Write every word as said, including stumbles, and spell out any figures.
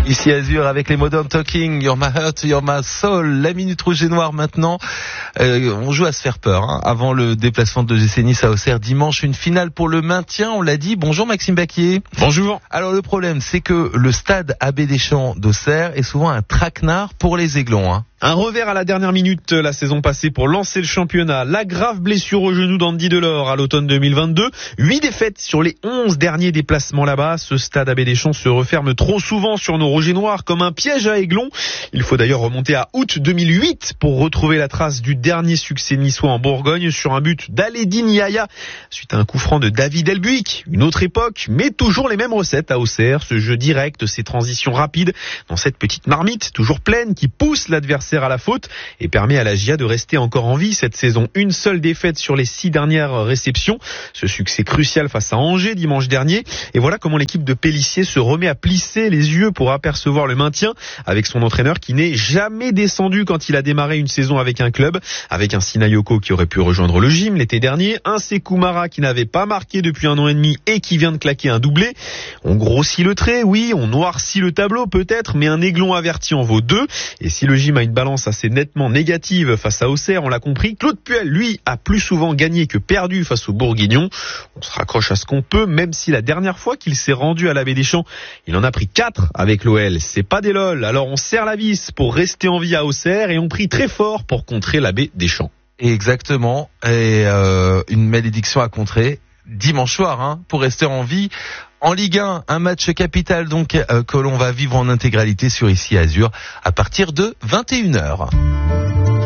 Ici Azur avec les Modern Talking, You're My Heart, You're My Soul, la Minute Rouge et Noire maintenant. Euh, on joue à se faire peur, hein. Avant le déplacement de l'O G C Nice à Auxerre dimanche, une finale pour le maintien, on l'a dit. Bonjour Maxime Baquier. Bonjour. Alors le problème, c'est que le stade Abbé Deschamps d'Auxerre est souvent un traquenard pour les Aiglons, hein. Un revers à la dernière minute la saison passée pour lancer le championnat. La grave blessure au genou d'Andy Delors à l'automne deux mille vingt-deux. Huit défaites sur les onze derniers déplacements là-bas. Ce stade Abbé Deschamps se referme trop souvent sur nos Rouges et Noirs comme un piège à Aiglons. Il faut d'ailleurs remonter à août deux mille huit pour retrouver la trace du dernier succès niçois en Bourgogne sur un but d'Aledine Yaya suite à un coup franc de David Elbuik. Une autre époque, mais toujours les mêmes recettes à Auxerre. Ce jeu direct, ces transitions rapides dans cette petite marmite toujours pleine qui pousse l'adversaire à la faute et permet à la J A de rester encore en vie cette saison. Une seule défaite sur les six dernières réceptions. Ce succès crucial face à Angers dimanche dernier. Et voilà comment l'équipe de Pélissier se remet à plisser les yeux pour apercevoir le maintien avec son entraîneur qui n'est jamais descendu quand il a démarré une saison avec un club. Avec un Sinayoko qui aurait pu rejoindre le gym l'été dernier. Un Sekou Mara qui n'avait pas marqué depuis un an et demi et qui vient de claquer un doublé. On grossit le trait, oui. On noircit le tableau peut-être, mais un Aiglon averti en vaut deux. Et si le gym a une balance assez nettement négative face à Auxerre, on l'a compris, Claude Puel, lui, a plus souvent gagné que perdu face aux Bourguignons. On se raccroche à ce qu'on peut, même si la dernière fois qu'il s'est rendu à l'Abbé Deschamps, il en a pris quatre avec l'O L. C'est pas des lol, alors on serre la vis pour rester en vie à Auxerre et on prie très fort pour contrer l'Abbé Deschamps. Exactement, et euh, une malédiction à contrer dimanche soir, hein, pour rester en vie. En Ligue un, un match capital donc euh, que l'on va vivre en intégralité sur Ici Azur à partir de vingt et une heures.